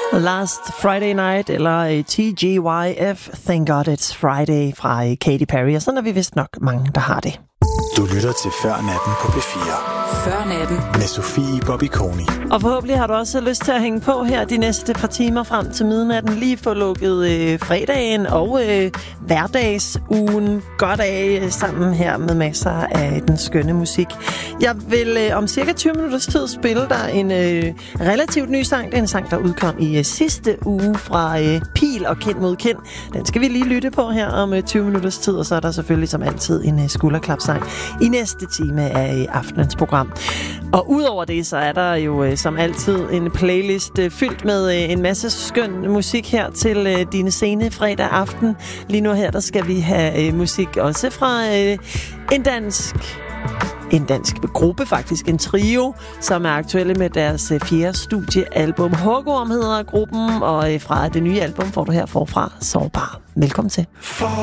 Last Friday Night, eller TGYF, Thank God It's Friday, fra Katy Perry. Og sådan er vi vist nok mange, der har det. Du lytter til Før Natten på P4. Før Natten. Med Sofie Bobby-Koni. Og forhåbentlig har du også lyst til at hænge på her de næste par timer frem til midnatten. Lige få lukket fredagen og hverdagsugen godt af sammen her med masser af den skønne musik. Jeg vil om cirka 20 minutters tid spille dig en relativt ny sang. Det er en sang, der udkom i sidste uge fra Pil og Kind mod Kind. Den skal vi lige lytte på her om 20 minutters tid, og så er der selvfølgelig som altid en skulderklapsang i næste time af aftenens program. Og udover det, så er der jo som altid en playlist fyldt med en masse skøn musik her til dine sene fredag aften. Lige nu her, der skal vi have musik også fra en dansk gruppe, faktisk en trio, som er aktuelle med deres 4. studiealbum. Hugorm hedder gruppen, og fra det nye album får du her forfra Sårbar. Velkommen til.